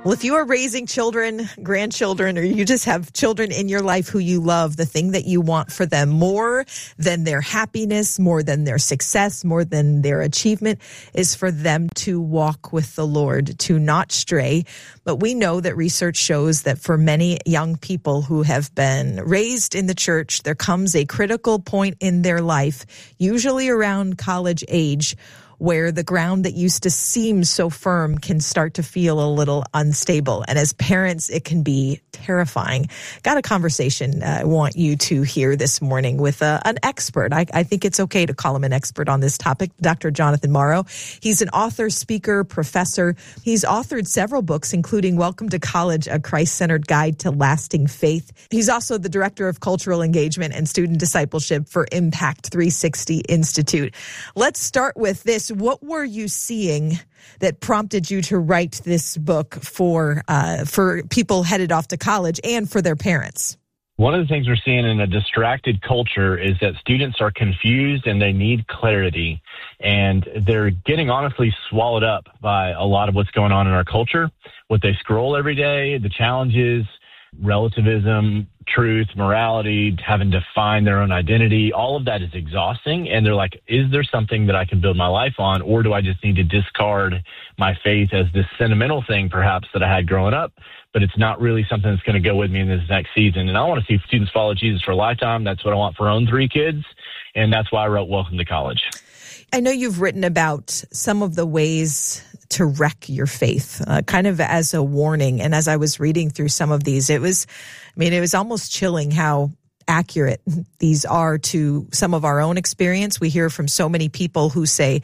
Well, if you are raising children, grandchildren, or you just have children in your life who you love, the thing that you want for them more than their happiness, more than their success, more than their achievement is for them to walk with the Lord, to not stray. But we know that research shows that for many young people who have been raised in the church, there comes a critical point in their life, usually around college age, where the ground that used to seem so firm can start to feel a little unstable. And as parents, it can be terrifying. Got a conversation I want you to hear this morning with an expert. I think it's okay to call him an expert on this topic, Dr. Jonathan Morrow. He's an author, speaker, professor. He's authored several books, including Welcome to College, A Christ-Centered Guide to Lasting Faith. He's also the director of cultural engagement and student discipleship for Impact 360 Institute. Let's start with this. What were you seeing that prompted you to write this book for people headed off to college and for their parents? One of the things we're seeing in a distracted culture is that students are confused and they need clarity. And they're getting honestly swallowed up by a lot of what's going on in our culture, what they scroll every day, the challenges, relativism, truth, morality, having to find their own identity. All of that is exhausting. And they're like, is there something that I can build my life on? Or do I just need to discard my faith as this sentimental thing, perhaps, that I had growing up? But it's not really something that's going to go with me in this next season. And I want to see students follow Jesus for a lifetime. That's what I want for our own 3 kids. And that's why I wrote Welcome to College. I know you've written about some of the ways to wreck your faith, kind of as a warning. And as I was reading through some of these, it was almost chilling how accurate these are to some of our own experience. We hear from so many people who say,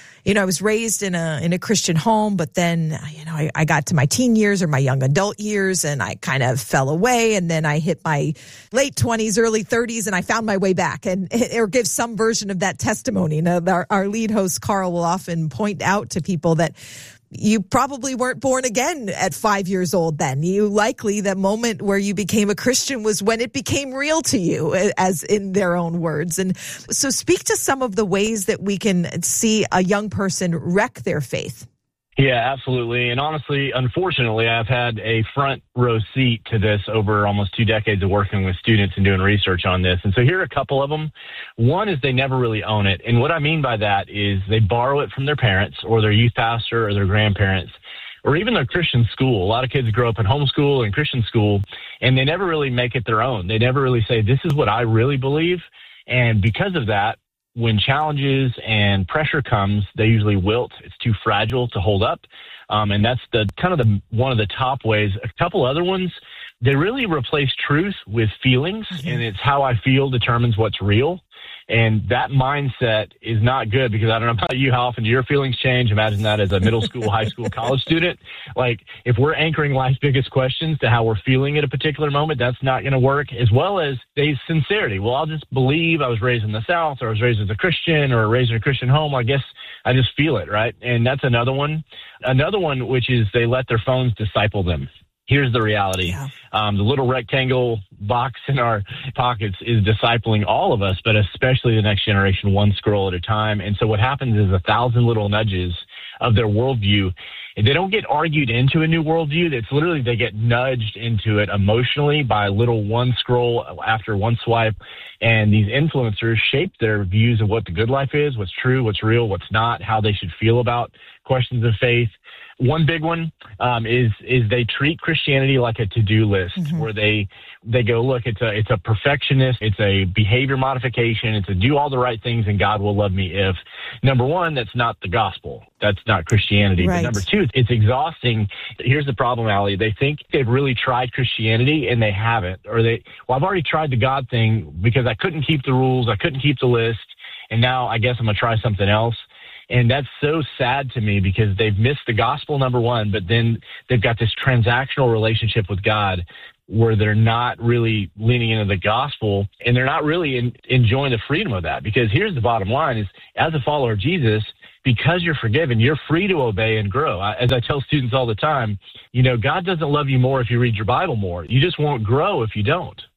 I was raised in a Christian home, but then, I got to my teen years or my young adult years and I kind of fell away. And then I hit my late 20s, early 30s, and I found my way back or give some version of that testimony. Now, our lead host, Carl, will often point out to people that you probably weren't born again at 5 years old then. You likely, the moment where you became a Christian was when it became real to you, as in their own words. And so speak to some of the ways that we can see a young person wreck their faith. Yeah, absolutely. And honestly, unfortunately, I've had a front row seat to this over almost 2 decades of working with students and doing research on this. And so here are a couple of them. One is they never really own it. And what I mean by that is they borrow it from their parents or their youth pastor or their grandparents or even their Christian school. A lot of kids grow up in homeschool and Christian school, and they never really make it their own. They never really say, this is what I really believe. And because of that, when challenges and pressure comes, they usually wilt. It's too fragile to hold up. And that's one of the top ways. A couple other ones, they really replace truth with feelings, and it's how I feel determines what's real. And that mindset is not good because I don't know about you, how often do your feelings change? Imagine that as a middle school, high school, college student. Like if we're anchoring life's biggest questions to how we're feeling at a particular moment, that's not going to work, as well as the sincerity. Well, I'll just believe I was raised in the South or I was raised as a Christian or raised in a Christian home. I guess I just feel it, right? And that's another one. Another one, which is they let their phones disciple them. Here's the reality. Yeah. The little rectangle box in our pockets is discipling all of us, but especially the next generation, one scroll at a time. And so what happens is 1,000 little nudges of their worldview. And they don't get argued into a new worldview. It's literally they get nudged into it emotionally by a little one scroll after one swipe. And these influencers shape their views of what the good life is, what's true, what's real, what's not, how they should feel about questions of faith. One big one is they treat Christianity like a to-do list, where they go, look, it's a perfectionist, it's a behavior modification, it's a do all the right things and God will love me if. Number one, that's not the gospel. That's not Christianity. Right. But number two, it's exhausting. Here's the problem, Allie. They think they've really tried Christianity and they haven't. Or I've already tried the God thing because I couldn't keep the rules, I couldn't keep the list, and now I guess I'm going to try something else. And that's so sad to me because they've missed the gospel, number one, but then they've got this transactional relationship with God where they're not really leaning into the gospel and they're not really enjoying the freedom of that. Because here's the bottom line is, as a follower of Jesus, because you're forgiven, you're free to obey and grow. As I tell students all the time, God doesn't love you more if you read your Bible more. You just won't grow if you don't.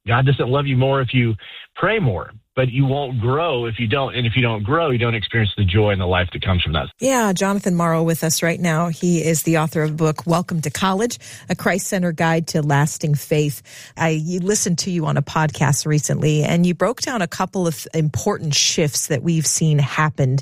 God doesn't love you more if you pray more, but you won't grow if you don't. And if you don't grow, you don't experience the joy and the life that comes from that. Yeah, Jonathan Morrow with us right now. He is the author of the book, Welcome to College, A Christ-Centered Guide to Lasting Faith. You listened to you on a podcast recently, and you broke down a couple of important shifts that we've seen happen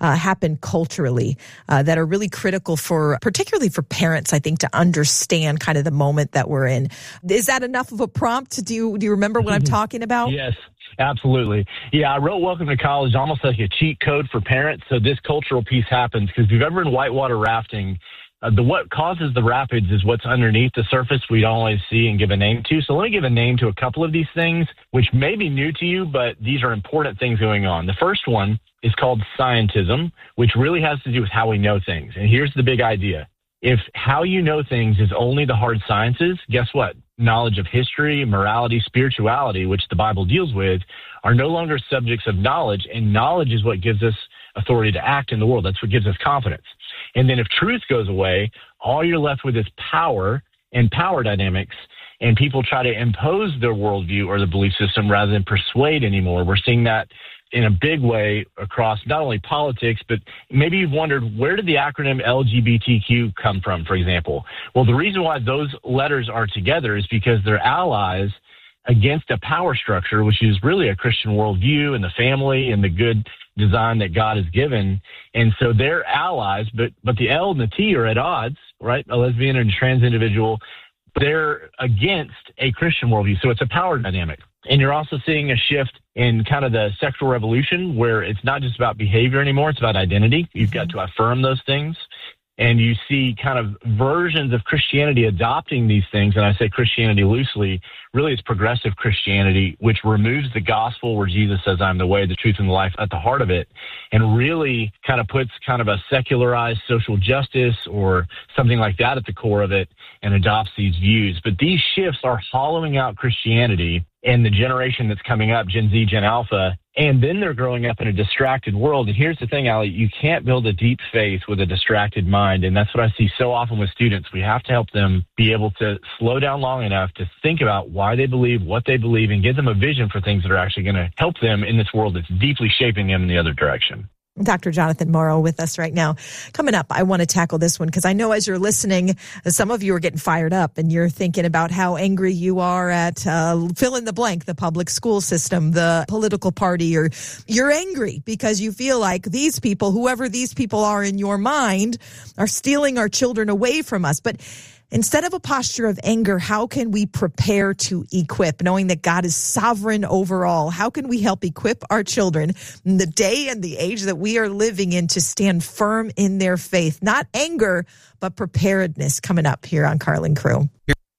culturally that are really critical particularly for parents, I think, to understand kind of the moment that we're in. Is that enough of a prompt? Do you remember what I'm talking about? Yes. Absolutely. Yeah, I wrote Welcome to College almost like a cheat code for parents. So this cultural piece happens because if you've ever been whitewater rafting, what causes the rapids is what's underneath the surface we don't always see and give a name to. So let me give a name to a couple of these things, which may be new to you, but these are important things going on. The first one is called scientism, which really has to do with how we know things. And here's the big idea. If how you know things is only the hard sciences, guess what? Knowledge of history, morality, spirituality, which the Bible deals with, are no longer subjects of knowledge, and knowledge is what gives us authority to act in the world. That's what gives us confidence. And then if truth goes away, all you're left with is power and power dynamics, and people try to impose their worldview or the belief system rather than persuade anymore. We're seeing that in a big way across not only politics, but maybe you've wondered, where did the acronym LGBTQ come from, for example? Well, the reason why those letters are together is because they're allies against a power structure, which is really a Christian worldview and the family and the good design that God has given. And so they're allies, but the L and the T are at odds, right? A lesbian and a trans individual, they're against a Christian worldview. So it's a power dynamic. And you're also seeing a shift in kind of the sexual revolution where it's not just about behavior anymore, it's about identity. You've got to affirm those things. And you see kind of versions of Christianity adopting these things. And I say Christianity loosely, really it's progressive Christianity, which removes the gospel where Jesus says, I'm the way, the truth, and the life at the heart of it, and really kind of puts kind of a secularized social justice or something like that at the core of it and adopts these views. But these shifts are hollowing out Christianity and the generation that's coming up, Gen Z, Gen Alpha, and then they're growing up in a distracted world. And here's the thing, Allie, you can't build a deep faith with a distracted mind. And that's what I see so often with students. We have to help them be able to slow down long enough to think about why they believe, what they believe, and give them a vision for things that are actually going to help them in this world that's deeply shaping them in the other direction. Dr. Jonathan Morrow with us right now. Coming up, I want to tackle this one because I know as you're listening, some of you are getting fired up and you're thinking about how angry you are at fill in the blank, the public school system, the political party, or you're angry because you feel like these people, whoever these people are in your mind, are stealing our children away from us. But instead of a posture of anger, how can we prepare to equip, knowing that God is sovereign over all? How can we help equip our children in the day and the age that we are living in to stand firm in their faith? Not anger, but preparedness, coming up here on Carlin Crew.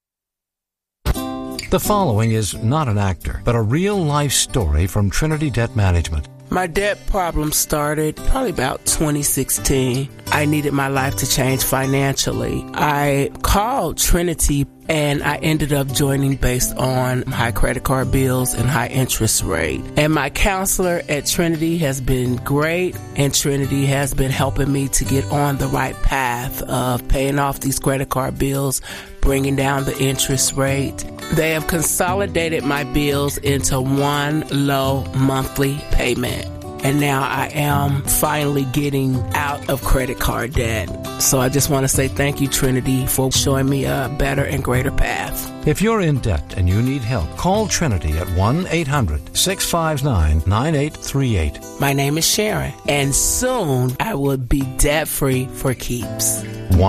The following is not an actor, but a real-life story from Trinity Debt Management. My debt problem started probably about 2016. I needed my life to change financially. I called Trinity and I ended up joining based on high credit card bills and high interest rate. And my counselor at Trinity has been great, and Trinity has been helping me to get on the right path of paying off these credit card bills, bringing down the interest rate. They have consolidated my bills into one low monthly payment. And now I am finally getting out of credit card debt. So I just want to say thank you, Trinity, for showing me a better and greater path. If you're in debt and you need help, call Trinity at 1-800-659-9838. My name is Sharon, and soon I will be debt-free for keeps.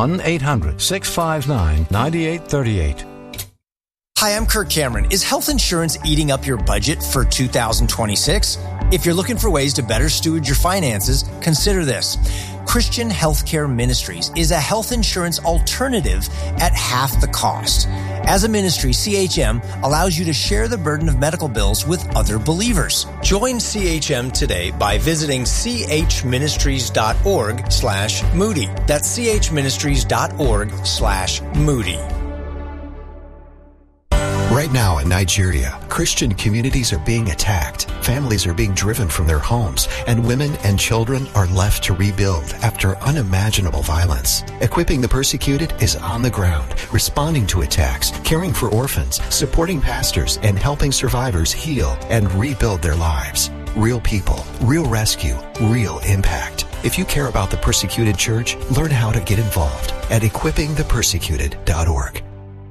1-800-659-9838. Hi, I'm Kirk Cameron. Is health insurance eating up your budget for 2026? If you're looking for ways to better steward your finances, consider this. Christian Healthcare Ministries is a health insurance alternative at half the cost. As a ministry, CHM allows you to share the burden of medical bills with other believers. Join CHM today by visiting chministries.org/Moody. That's chministries.org/Moody. Right now in Nigeria, Christian communities are being attacked, families are being driven from their homes, and women and children are left to rebuild after unimaginable violence. Equipping the Persecuted is on the ground, responding to attacks, caring for orphans, supporting pastors, and helping survivors heal and rebuild their lives. Real people, real rescue, real impact. If you care about the Persecuted Church, learn how to get involved at equippingthepersecuted.org.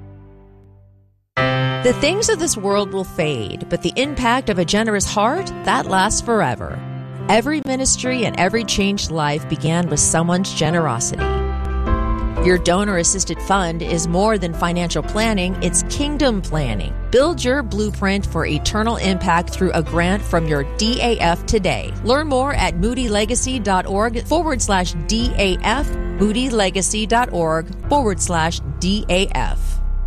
The things of this world will fade, but the impact of a generous heart, that lasts forever. Every ministry and every changed life began with someone's generosity. Your donor-assisted fund is more than financial planning, it's kingdom planning. Build your blueprint for eternal impact through a grant from your DAF today. Learn more at moodylegacy.org/DAF, moodylegacy.org/DAF.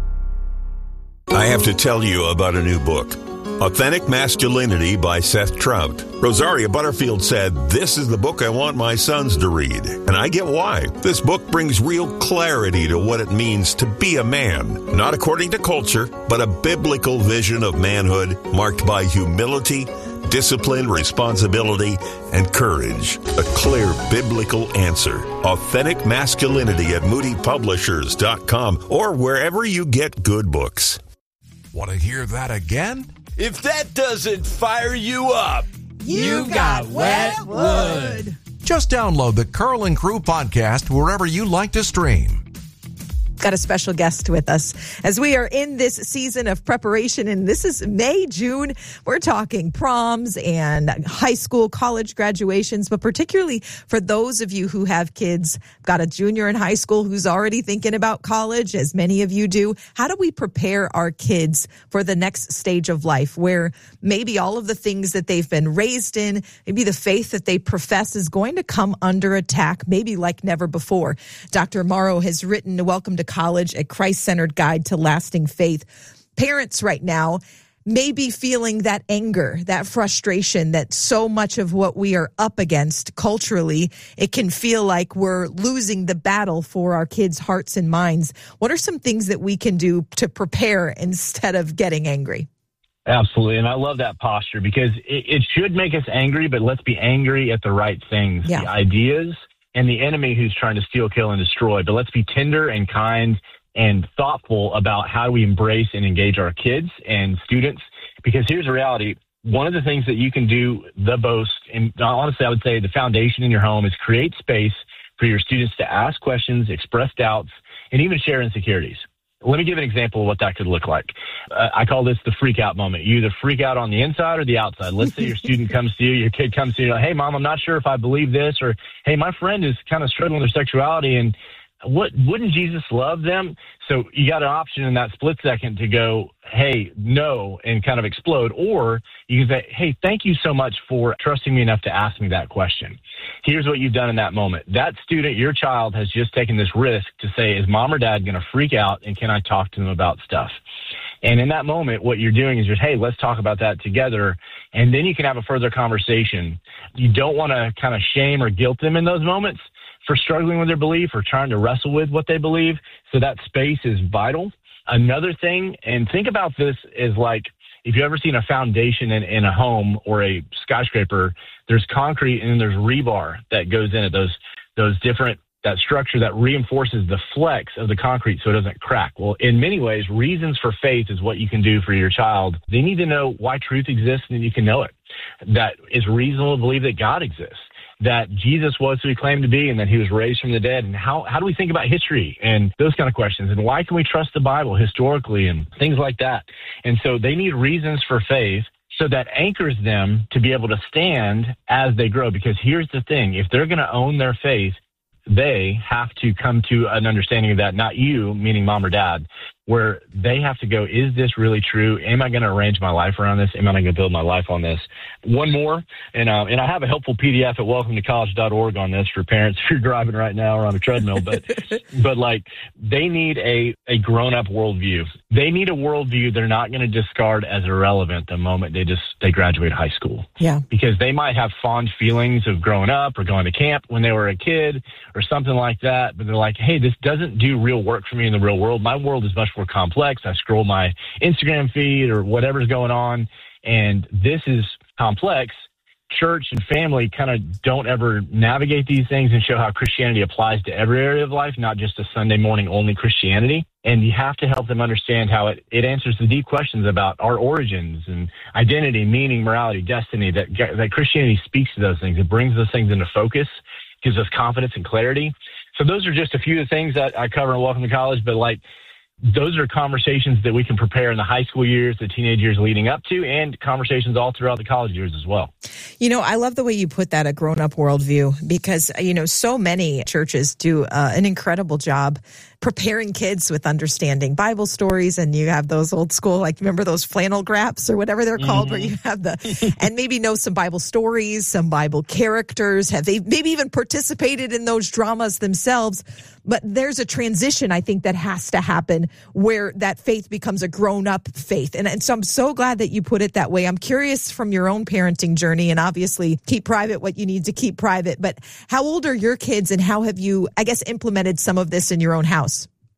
I have to tell you about a new book, Authentic Masculinity by Seth Trout. Rosaria Butterfield said, "This is the book I want my sons to read." And I get why. This book brings real clarity to what it means to be a man, not according to culture, but a biblical vision of manhood marked by humility, discipline, responsibility, and courage. A clear biblical answer. Authentic Masculinity at moodypublishers.com or wherever you get good books. Want to hear that again? If that doesn't fire you up, you got wet wood. Just download the Curl and Crew podcast wherever you like to stream. Got a special guest with us as we are in this season of preparation, and this is May, June. We're talking proms and high school, college graduations, but particularly for those of you who have kids, got a junior in high school who's already thinking about college, as many of you do. How do we prepare our kids for the next stage of life where maybe all of the things that they've been raised in, maybe the faith that they profess is going to come under attack, maybe like never before? Dr. Morrow has written Welcome to College, a Christ-centered guide to lasting faith. Parents right now may be feeling that anger, that frustration, that so much of what we are up against culturally, it can feel like we're losing the battle for our kids' hearts and minds. What are some things that we can do to prepare instead of getting angry? Absolutely. And I love that posture because it should make us angry, but let's be angry at the right things, the ideas and the enemy who's trying to steal, kill, and destroy. But let's be tender and kind and thoughtful about how we embrace and engage our kids and students. Because here's the reality. One of the things that you can do the most, and honestly, I would say the foundation in your home, is create space for your students to ask questions, express doubts, and even share insecurities. Let me give an example of what that could look like. I call this the freak out moment. You either freak out on the inside or the outside. Let's say your student comes to you, your kid comes to you, like, hey, Mom, I'm not sure if I believe this, or hey, my friend is kind of struggling with their sexuality, and wouldn't Jesus love them? So you got an option in that split second to go, hey, no, and kind of explode. Or you can say, hey, thank you so much for trusting me enough to ask me that question. Here's what you've done in that moment. That student, your child, has just taken this risk to say, is Mom or Dad going to freak out, and can I talk to them about stuff? And in that moment, what you're doing is just, hey, let's talk about that together. And then you can have a further conversation. You don't want to kind of shame or guilt them in those moments for struggling with their belief or trying to wrestle with what they believe. So that space is vital. Another thing, and think about this, is like if you've ever seen a foundation in a home or a skyscraper, there's concrete and then there's rebar that goes in it, those different, that structure that reinforces the flex of the concrete so it doesn't crack. Well, in many ways, reasons for faith is what you can do for your child. They need to know why truth exists, and then you can know it. That it's reasonable to believe that God exists, that Jesus was who he claimed to be, and that he was raised from the dead. And how do we think about history and those kind of questions? And why can we trust the Bible historically and things like that? And so they need reasons for faith, so that anchors them to be able to stand as they grow. Because here's the thing, if they're going to own their faith, they have to come to an understanding of that, not you, meaning Mom or Dad, where they have to go, is this really true? Am I going to arrange my life around this? Am I going to build my life on this? One more, and I have a helpful PDF at welcometocollege.org on this for parents if you're driving right now or on a treadmill, but like they need a grown-up worldview. They need a worldview they're not going to discard as irrelevant the moment they graduate high school. Yeah. Because they might have fond feelings of growing up or going to camp when they were a kid or something like that, but they're like, hey, this doesn't do real work for me in the real world. My world is much more complex. I scroll my Instagram feed or whatever's going on, and this is complex. Church and family kind of don't ever navigate these things and show how Christianity applies to every area of life, not just a Sunday morning only Christianity. And you have to help them understand how it answers the deep questions about our origins and identity, meaning, morality, destiny, that Christianity speaks to those things. It brings those things into focus, gives us confidence and clarity. So those are just a few of the things that I cover in Welcome to College, but those are conversations that we can prepare in the high school years, the teenage years leading up to, and conversations all throughout the college years as well. I love the way you put that, a grown-up worldview, because, so many churches do an incredible job preparing kids with understanding Bible stories. And you have those old school, remember those flannel graphs or whatever they're called, where you have and maybe know some Bible stories, some Bible characters, have they maybe even participated in those dramas themselves. But there's a transition, I think, that has to happen where that faith becomes a grown-up faith. And so I'm so glad that you put it that way. I'm curious from your own parenting journey, and obviously keep private what you need to keep private, but how old are your kids and how have you, implemented some of this in your own house?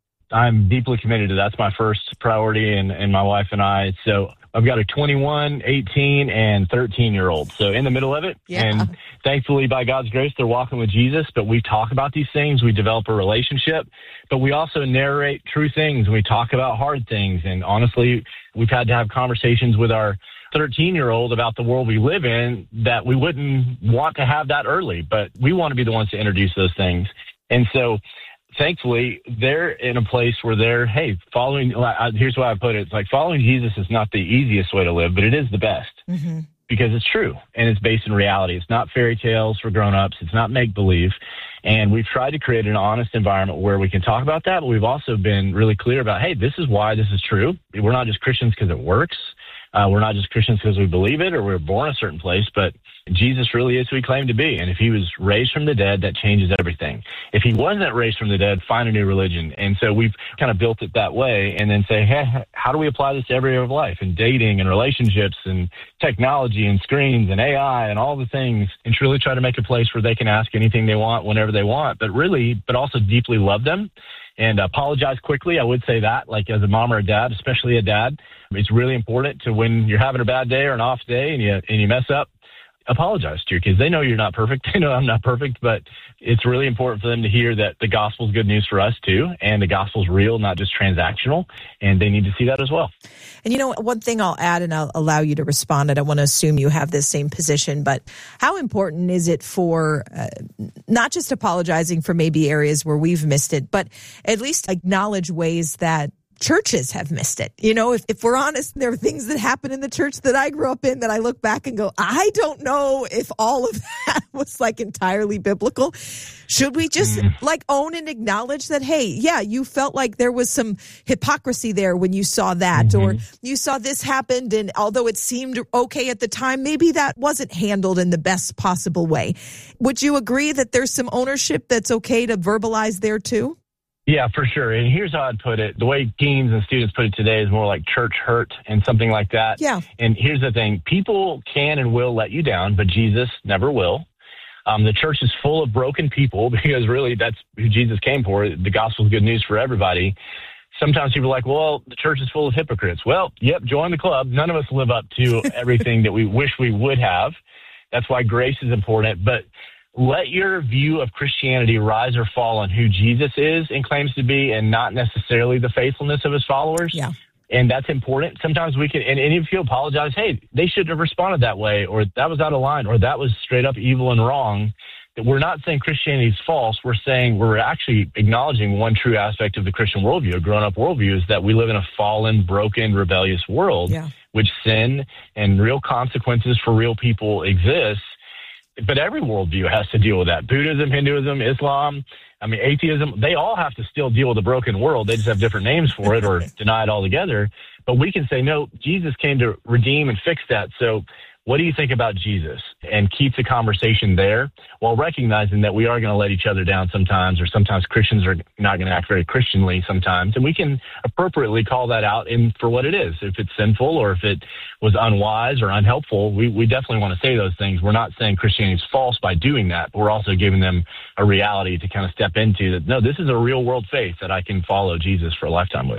I'm deeply committed to that's my first priority, and my wife and I. So I've got a 21, 18, and 13-year-old. So in the middle of it. Yeah. And thankfully, by God's grace, they're walking with Jesus. But we talk about these things. We develop a relationship. But we also narrate true things. We talk about hard things. And honestly, we've had to have conversations with our 13-year-old about the world we live in that we wouldn't want to have that early. But we want to be the ones to introduce those things. And so thankfully, they're in a place where they're, following, here's why I put it. It's like following Jesus is not the easiest way to live, but it is the best because it's true and it's based in reality. It's not fairy tales for grown-ups. It's not make-believe. And we've tried to create an honest environment where we can talk about that, but we've also been really clear about, this is why this is true. We're not just Christians because it works. We're not just Christians because we believe it or we're born a certain place, but Jesus really is who he claimed to be. And if he was raised from the dead, that changes everything. If he wasn't raised from the dead, find a new religion. And so we've kind of built it that way and then say, how do we apply this to every area of life and dating and relationships and technology and screens and AI and all the things, and truly try to make a place where they can ask anything they want whenever they want, but also deeply love them. And apologize quickly. I would say that, as a mom or a dad, especially a dad, it's really important to, when you're having a bad day or an off day and you mess up, apologize to your kids. They know you're not perfect. They know I'm not perfect, but it's really important for them to hear that the gospel is good news for us too, and the gospel is real, not just transactional, and they need to see that as well. And one thing I'll add, and I'll allow you to respond, I don't want to assume you have this same position, but how important is it for not just apologizing for maybe areas where we've missed it, but at least acknowledge ways that churches have missed it. If we're honest, there are things that happen in the church that I grew up in that I look back and go, I don't know if all of that was entirely biblical. Should we just own and acknowledge that, you felt like there was some hypocrisy there when you saw that, or you saw this happened, and although it seemed okay at the time, maybe that wasn't handled in the best possible way. Would you agree that there's some ownership that's okay to verbalize there too? Yeah, for sure. And here's how I'd put it. The way teens and students put it today is more like church hurt and something like that. Yeah. And here's the thing. People can and will let you down, but Jesus never will. The church is full of broken people because really that's who Jesus came for. The gospel is good news for everybody. Sometimes people are like, well, the church is full of hypocrites. Well, yep, join the club. None of us live up to everything that we wish we would have. That's why grace is important. But let your view of Christianity rise or fall on who Jesus is and claims to be, and not necessarily the faithfulness of his followers. Yeah. And that's important. Sometimes we can, and if you apologize, they shouldn't have responded that way, or that was out of line, or that was straight up evil and wrong. We're not saying Christianity is false. We're saying we're actually acknowledging one true aspect of the Christian worldview, a grown-up worldview, is that we live in a fallen, broken, rebellious world, which sin and real consequences for real people exist. But every worldview has to deal with that. Buddhism, Hinduism, Islam, atheism, they all have to still deal with a broken world. They just have different names for it or deny it altogether. But we can say, no, Jesus came to redeem and fix that. So what do you think about Jesus? And keep the conversation there while recognizing that we are going to let each other down sometimes, or sometimes Christians are not going to act very Christianly sometimes. And we can appropriately call that out for what it is. If it's sinful or if it was unwise or unhelpful, we definitely want to say those things. We're not saying Christianity is false by doing that, but we're also giving them a reality to kind of step into that. No, this is a real world faith that I can follow Jesus for a lifetime with.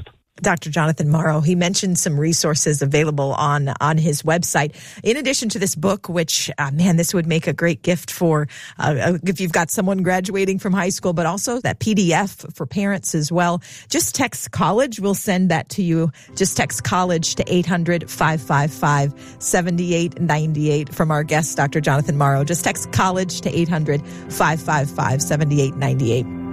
Dr. Jonathan Morrow. He mentioned some resources available on his website. In addition to this book, which, this would make a great gift for if you've got someone graduating from high school, but also that PDF for parents as well. Just text college. We'll send that to you. Just text college to 800-555-7898 from our guest, Dr. Jonathan Morrow. Just text college to 800-555-7898.